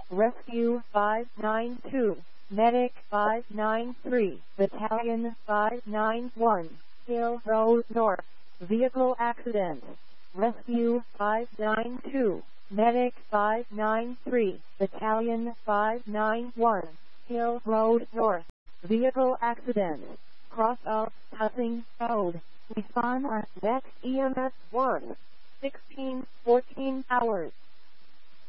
Rescue 592, Medic 593, Battalion 591, Hill Road North, Vehicle Accident. Rescue 592, Medic 593, Battalion 591, Hill Road North, Vehicle Accident. Cross of Hussing Road. Respond on next EMS 1, 1614 hours.